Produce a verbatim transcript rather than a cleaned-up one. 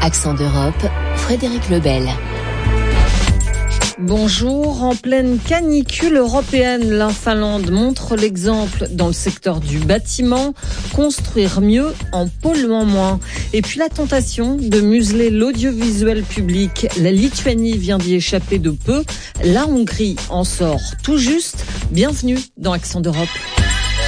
Accent d'Europe, Frédéric Lebel. Bonjour. En pleine canicule européenne, la Finlande montre l'exemple dans le secteur du bâtiment, construire mieux en polluant moins. Et puis la tentation de museler l'audiovisuel public. La Lituanie vient d'y échapper de peu. La Hongrie en sort tout juste. Bienvenue dans Accent d'Europe.